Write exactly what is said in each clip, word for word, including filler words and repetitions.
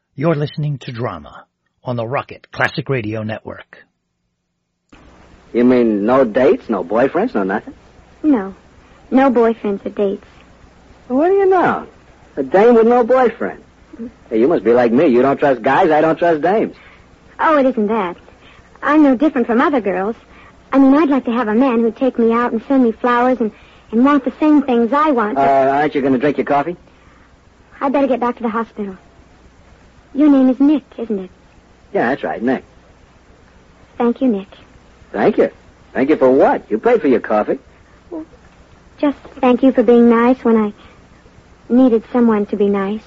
You're listening to Drama on the Rocket Classic Radio Network. You mean no dates, no boyfriends, no nothing? No. No boyfriends or dates. Well, what do you know? A dame with no boyfriend. Hey, you must be like me. You don't trust guys, I don't trust dames. Oh, it isn't that. I'm no different from other girls. I mean, I'd like to have a man who'd take me out and send me flowers and, and want the same things I want. Uh, aren't you going to drink your coffee? I'd better get back to the hospital. Your name is Nick, isn't it? Yeah, that's right, Nick. Thank you, Nick. Thank you. Thank you for what? You paid for your coffee. Well, just thank you for being nice when I needed someone to be nice.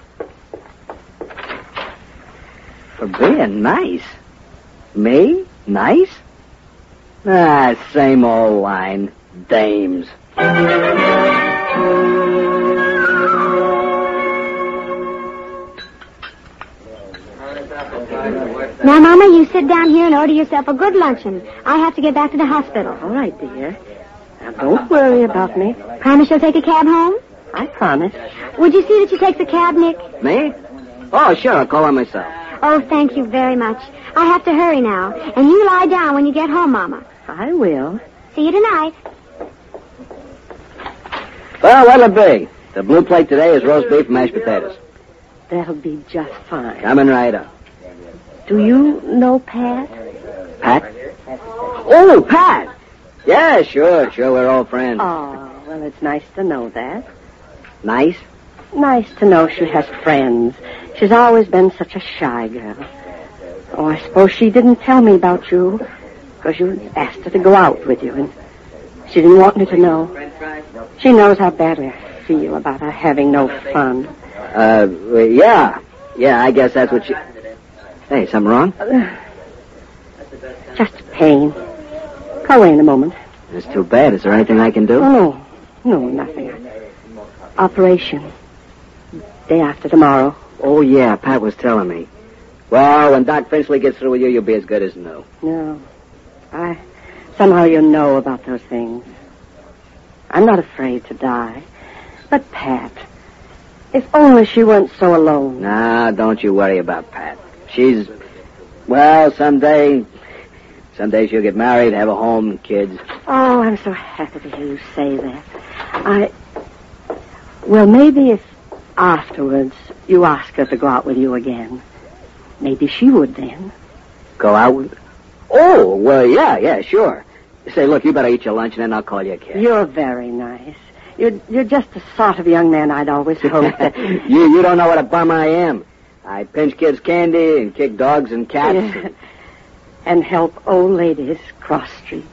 For being nice? Me? Nice? Ah, same old line. Dames. Now, Mama, you sit down here and order yourself a good luncheon. I have to get back to the hospital. All right, dear. Now, don't worry about me. Promise you'll take a cab home? I promise. Would you see that you take the cab, Nick? Me? Oh, sure, I'll call on myself. Oh, thank you very much. I have to hurry now. And you lie down when you get home, Mama. I will. See you tonight. Well, what'll it be? The blue plate today is roast beef and mashed potatoes. That'll be just fine. Coming right up. Do you know Pat? Pat? Oh, Pat! Yeah, sure, sure, we're old friends. Oh, well, it's nice to know that. Nice? Nice to know she has friends. She's always been such a shy girl. Oh, I suppose she didn't tell me about you because you asked her to go out with you, and she didn't want me to know. She knows how badly I feel about her having no fun. Uh, yeah. Yeah, I guess that's what she... Hey, something wrong? Uh, just pain. Go away in a moment. It's too bad. Is there anything I can do? Oh, no. No, nothing. Operation. Day after tomorrow. Oh, yeah, Pat was telling me. Well, when Doc Finchley gets through with you, you'll be as good as new. No. I... Somehow you know about those things. I'm not afraid to die. But Pat... If only she weren't so alone. Nah, don't you worry about Pat. She's... Well, someday... Someday she'll get married, have a home, and kids. Oh, I'm so happy to hear you say that. I... Well, maybe if afterwards you ask her to go out with you again, maybe she would then. Go out with... Oh, well, yeah, yeah, sure. Say, look, you better eat your lunch, and then I'll call you a cab. You're very nice. You're, you're just the sort of young man I'd always hoped that... you, you don't know what a bum I am. I pinch kids' candy and kick dogs and cats. Yeah. And... and help old ladies cross streets.